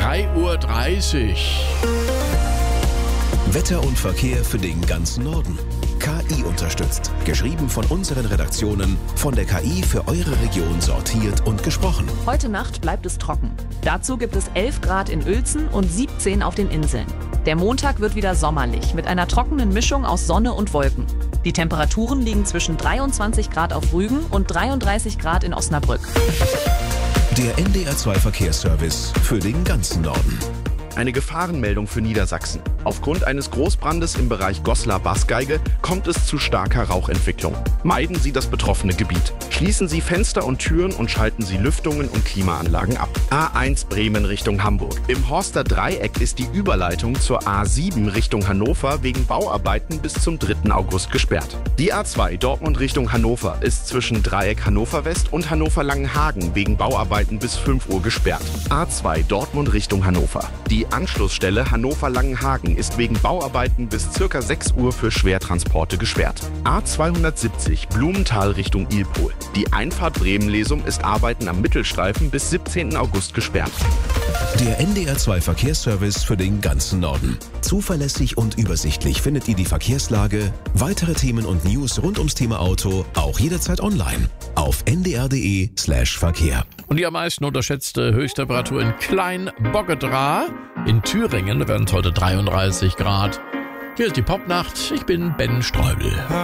3:30 Uhr. Wetter und Verkehr für den ganzen Norden. KI unterstützt. Geschrieben von unseren Redaktionen, von der KI für eure Region sortiert und gesprochen. Heute Nacht bleibt es trocken. Dazu gibt es 11 Grad in Uelzen und 17 auf den Inseln. Der Montag wird wieder sommerlich mit einer trockenen Mischung aus Sonne und Wolken. Die Temperaturen liegen zwischen 23 Grad auf Rügen und 33 Grad in Osnabrück. Der NDR2 Verkehrsservice für den ganzen Norden. Eine Gefahrenmeldung für Niedersachsen. Aufgrund eines Großbrandes im Bereich Goslar-Baßgeige kommt es zu starker Rauchentwicklung. Meiden Sie das betroffene Gebiet. Schließen Sie Fenster und Türen und schalten Sie Lüftungen und Klimaanlagen ab. A1 Bremen Richtung Hamburg. Im Horster Dreieck ist die Überleitung zur A7 Richtung Hannover wegen Bauarbeiten bis zum 3. August gesperrt. Die A2 Dortmund Richtung Hannover ist zwischen Dreieck Hannover West und Hannover Langenhagen wegen Bauarbeiten bis 5 Uhr gesperrt. A2 Dortmund Richtung Hannover. Die Anschlussstelle Hannover-Langenhagen ist wegen Bauarbeiten bis ca. 6 Uhr für Schwertransporte gesperrt. A270 Blumenthal Richtung Ilpol. Die Einfahrt Bremen-Lesum ist Arbeiten am Mittelstreifen bis 17. August gesperrt. Der NDR2 Verkehrsservice für den ganzen Norden. Zuverlässig und übersichtlich findet ihr die Verkehrslage, weitere Themen und News rund ums Thema Auto auch jederzeit online auf ndr.de/Verkehr. Und die am meisten unterschätzte Höchsttemperatur in Klein-Boggedra in Thüringen wären heute 33 Grad. Hier ist die Popnacht. Ich bin Ben Streubel.